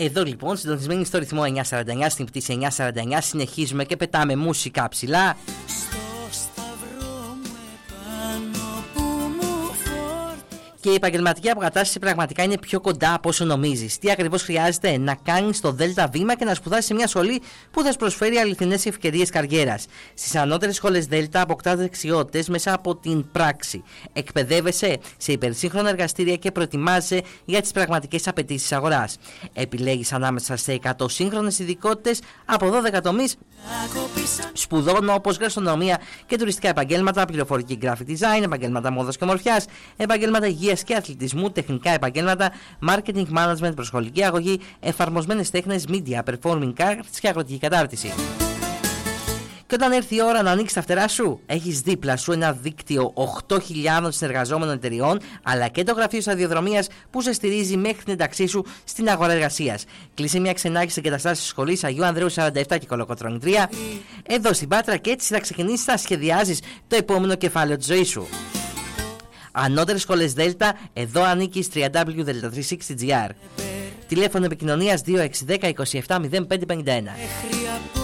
Εδώ λοιπόν, συντονισμένοι στο ρυθμό 949, στην πτήση 949, συνεχίζουμε και πετάμε μουσικά ψηλά. Και η επαγγελματική αποκατάσταση πραγματικά είναι πιο κοντά από όσο νομίζεις. Τι ακριβώς χρειάζεται? Να κάνεις το ΔΕΛΤΑ βήμα και να σπουδάσεις σε μια σχολή που θα σου προσφέρει αληθινές ευκαιρίες καριέρας. Στις ανώτερες σχολές ΔΕΛΤΑ αποκτάς δεξιότητες μέσα από την πράξη. Εκπαιδεύεσαι σε υπερσύγχρονα εργαστήρια και προετοιμάζεσαι για τις πραγματικές απαιτήσεις αγοράς. Επιλέγεις ανάμεσα σε 100 σύγχρονες ειδικότητες από 12 τομείς σπουδών όπως γαστρονομία και τουριστικά επαγγέλματα, πληροφορική graphic design, επαγγέλματα μόδας και ομορφιάς, επαγγέλματα υγείας και αθλητισμού, τεχνικά επαγγέλματα, marketing management, προσχολική αγωγή, εφαρμοσμένες τέχνες, media, performing arts και αγροτική κατάρτιση. Και όταν έρθει η ώρα να ανοίξεις τα φτερά σου, έχεις δίπλα σου ένα δίκτυο 8.000 συνεργαζόμενων εταιριών, αλλά και το γραφείο σταδιοδρομίας που σε στηρίζει μέχρι την ένταξή σου στην αγορά εργασίας. Κλείσε μια ξενάγηση εγκαταστάσεις σχολής Αγίου Ανδρέου 47 και Κολοκοτρώνη 3, εδώ στην Πάτρα, και έτσι θα ξεκινήσεις να σχεδιάζεις το επόμενο κεφάλαιο της ζωής σου. Ανώτερες σχολές ΔΕΛΤΑ, εδώ ανήκεις. www.delta360.gr. Τηλέφωνο επικοινωνίας 2610 27 0551.